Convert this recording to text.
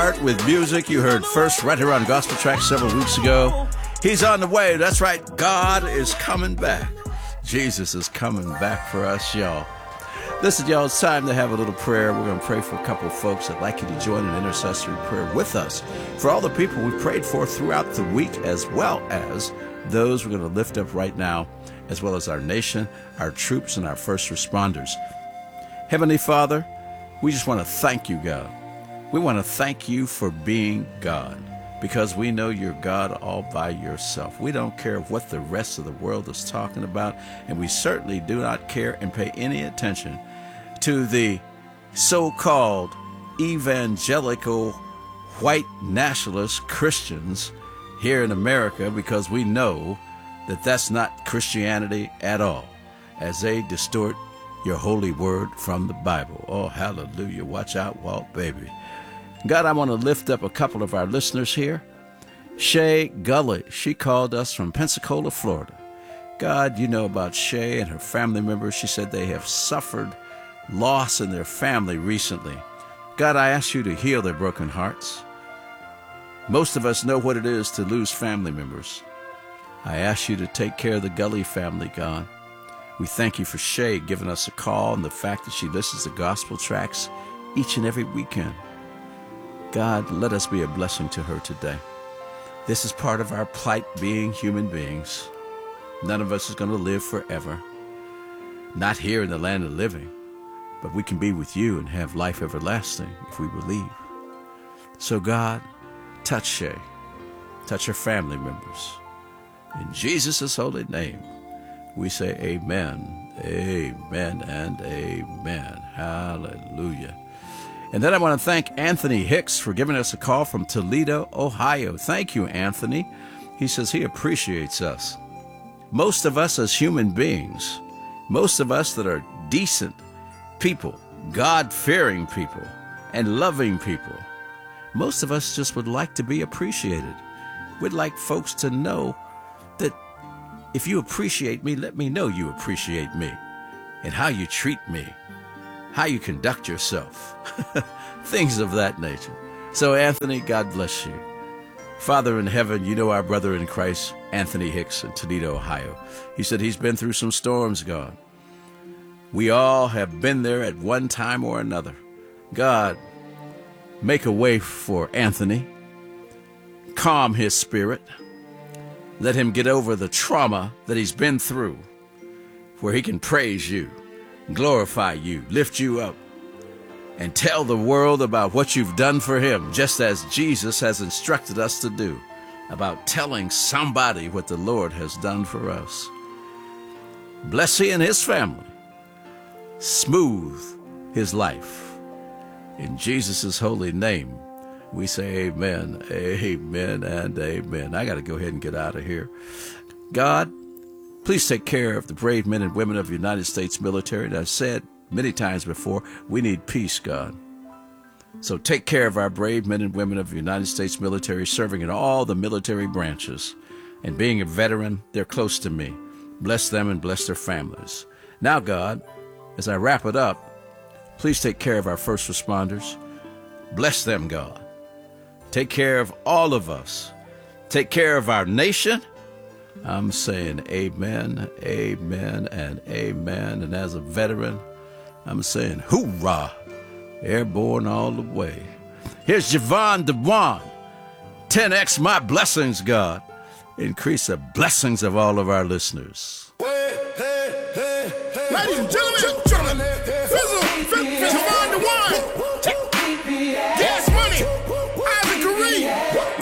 heart with music. You heard first right here on Gospel Track several weeks ago. He's on the way. That's right. God is coming back. Jesus is coming back for us, y'all. Listen, y'all, it's time to have a little prayer. We're going to pray for a couple of folks. I'd like you to join in intercessory prayer with us for all the people we prayed for throughout the week, as well as those we're going to lift up right now, as well as our nation, our troops, and our first responders. Heavenly Father, we just want to thank you, God. We want to thank you for being God, because we know you're God all by yourself. We don't care what the rest of the world is talking about, and we certainly do not care and pay any attention to the so-called evangelical white nationalist Christians here in America, because we know that that's not Christianity at all, as they distort your holy word from the Bible. Oh, hallelujah. Watch out, Walt, baby. God, I want to lift up a couple of our listeners here. Shay Gully, she called us from Pensacola, Florida. God, you know about Shay and her family members. She said they have suffered loss in their family recently. God, I ask you to heal their broken hearts. Most of us know what it is to lose family members. I ask you to take care of the Gully family, God. We thank you for Shay giving us a call and the fact that she listens to gospel tracks each and every weekend. God, let us be a blessing to her today. This is part of our plight, being human beings. None of us is going to live forever. Not here in the land of the living, but we can be with you and have life everlasting if we believe. So God, touch Shay. Touch her family members. In Jesus' holy name, we say amen, amen, and amen. Hallelujah. And then I want to thank Anthony Hicks for giving us a call from Toledo, Ohio. Thank you, Anthony. He says he appreciates us. Most of us as human beings, most of us that are decent people, God-fearing people, and loving people, most of us just would like to be appreciated. We'd like folks to know that if you appreciate me, let me know you appreciate me, and how you treat me, how you conduct yourself, things of that nature. So, Anthony, God bless you. Father in heaven, you know our brother in Christ, Anthony Hicks in Toledo, Ohio. He said he's been through some storms, God. We all have been there at one time or another. God, make a way for Anthony. Calm his spirit. Let him get over the trauma that he's been through, where he can praise you, glorify you, lift you up, and tell the world about what you've done for him, just as Jesus has instructed us to do, about telling somebody what the Lord has done for us. Bless he and his family. Smooth his life. In Jesus' holy name, we say amen, amen, and amen. I got to go ahead and get out of here. God, please take care of the brave men and women of the United States military. And I've said many times before, we need peace, God. So take care of our brave men and women of the United States military, serving in all the military branches. And being a veteran, they're close to me. Bless them and bless their families. Now, God, as I wrap it up, please take care of our first responders. Bless them, God. Take care of all of us. Take care of our nation. I'm saying amen, amen, and amen. And as a veteran, I'm saying hoorah, airborne all the way. Here's Javon DeWan. 10x my blessings, God. Increase the blessings of all of our listeners. Ladies and gentlemen.